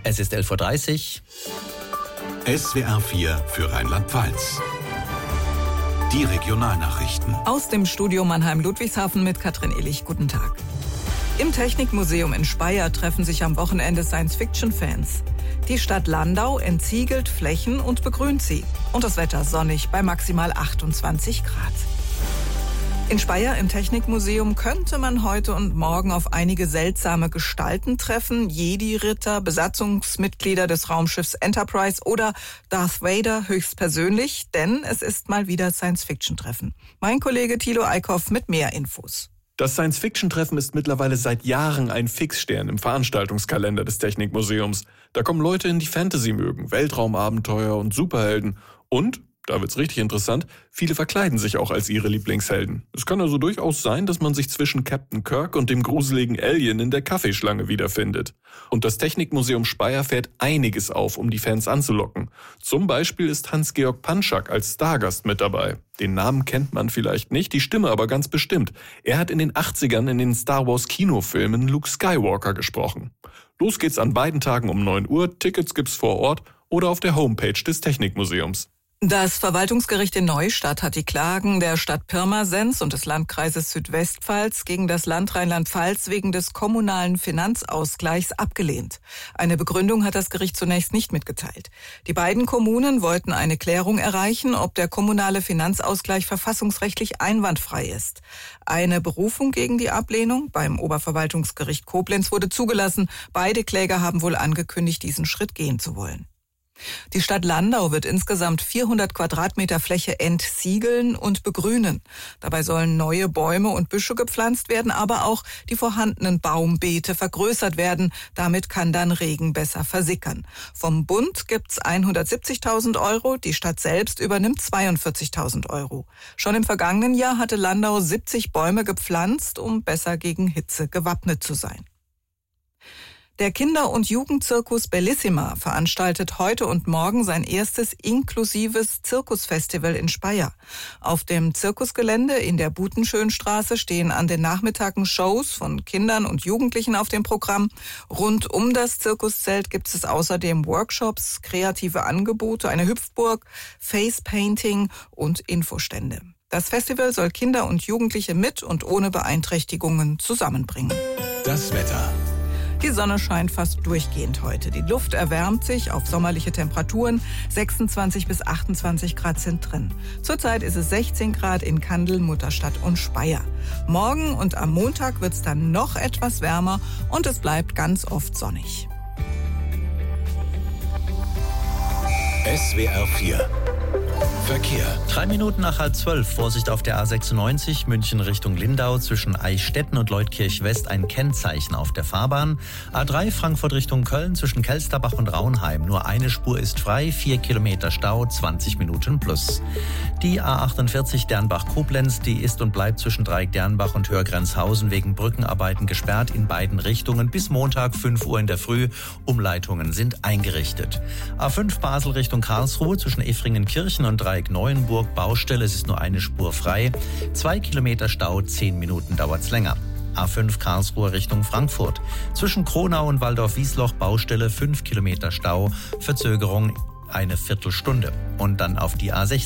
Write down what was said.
Es ist 11.30 Uhr. SWR 4 für Rheinland-Pfalz. Die Regionalnachrichten. Aus dem Studio Mannheim-Ludwigshafen mit Katrin Illich. Guten Tag. Im Technikmuseum in Speyer treffen sich am Wochenende Science-Fiction-Fans. Die Stadt Landau entsiegelt Flächen und begrünt sie. Und das Wetter sonnig bei maximal 28 Grad. In Speyer im Technikmuseum könnte man heute und morgen auf einige seltsame Gestalten treffen. Jedi-Ritter, Besatzungsmitglieder des Raumschiffs Enterprise oder Darth Vader höchstpersönlich, denn es ist mal wieder Science-Fiction-Treffen. Mein Kollege Thilo Eickhoff mit mehr Infos. Das Science-Fiction-Treffen ist mittlerweile seit Jahren ein Fixstern im Veranstaltungskalender des Technikmuseums. Da kommen Leute hin, die Fantasy mögen, Weltraumabenteuer und Superhelden. Und, da wird's richtig interessant, viele verkleiden sich auch als ihre Lieblingshelden. Es kann also durchaus sein, dass man sich zwischen Captain Kirk und dem gruseligen Alien in der Kaffeeschlange wiederfindet. Und das Technikmuseum Speyer fährt einiges auf, um die Fans anzulocken. Zum Beispiel ist Hans-Georg Panschak als Stargast mit dabei. Den Namen kennt man vielleicht nicht, die Stimme aber ganz bestimmt. Er hat in den 80ern in den Star Wars Kinofilmen Luke Skywalker gesprochen. Los geht's an beiden Tagen um 9 Uhr. Tickets gibt's vor Ort oder auf der Homepage des Technikmuseums. Das Verwaltungsgericht in Neustadt hat die Klagen der Stadt Pirmasens und des Landkreises Südwestpfalz gegen das Land Rheinland-Pfalz wegen des kommunalen Finanzausgleichs abgelehnt. Eine Begründung hat das Gericht zunächst nicht mitgeteilt. Die beiden Kommunen wollten eine Klärung erreichen, ob der kommunale Finanzausgleich verfassungsrechtlich einwandfrei ist. Eine Berufung gegen die Ablehnung beim Oberverwaltungsgericht Koblenz wurde zugelassen. Beide Kläger haben wohl angekündigt, diesen Schritt gehen zu wollen. Die Stadt Landau wird insgesamt 400 Quadratmeter Fläche entsiegeln und begrünen. Dabei sollen neue Bäume und Büsche gepflanzt werden, aber auch die vorhandenen Baumbeete vergrößert werden. Damit kann dann Regen besser versickern. Vom Bund gibt's 170.000 Euro, die Stadt selbst übernimmt 42.000 Euro. Schon im vergangenen Jahr hatte Landau 70 Bäume gepflanzt, um besser gegen Hitze gewappnet zu sein. Der Kinder- und Jugendzirkus Bellissima veranstaltet heute und morgen sein erstes inklusives Zirkusfestival in Speyer. Auf dem Zirkusgelände in der Butenschönstraße stehen an den Nachmittagen Shows von Kindern und Jugendlichen auf dem Programm. Rund um das Zirkuszelt gibt es außerdem Workshops, kreative Angebote, eine Hüpfburg, Facepainting und Infostände. Das Festival soll Kinder und Jugendliche mit und ohne Beeinträchtigungen zusammenbringen. Das Wetter. Die Sonne scheint fast durchgehend heute. Die Luft erwärmt sich auf sommerliche Temperaturen. 26 bis 28 Grad sind drin. Zurzeit ist es 16 Grad in Kandel, Mutterstadt und Speyer. Morgen und am Montag wird es dann noch etwas wärmer und es bleibt ganz oft sonnig. SWR 4 Verkehr. 3 Minuten nach 11:30. Vorsicht auf der A96 München Richtung Lindau zwischen Eichstätten und Leutkirch West ein Kennzeichen auf der Fahrbahn. A3 Frankfurt Richtung Köln zwischen Kelsterbach und Raunheim. Nur eine Spur ist frei, 4 Kilometer Stau, 20 Minuten plus. Die A48 Dernbach-Koblenz, die ist und bleibt zwischen Dreieck Dernbach und Hörgrenzhausen wegen Brückenarbeiten gesperrt in beiden Richtungen bis Montag 5 Uhr in der Früh. Umleitungen sind eingerichtet. A5 Basel Richtung Karlsruhe zwischen Effringen-Kirchen und Dreieck Neuenburg Baustelle, es ist nur eine Spur frei. 2 Kilometer Stau, 10 Minuten dauert's länger. A5 Karlsruhe Richtung Frankfurt. Zwischen Kronau und Waldorf-Wiesloch Baustelle, 5 Kilometer Stau, Verzögerung eine Viertelstunde. Und dann auf die A16.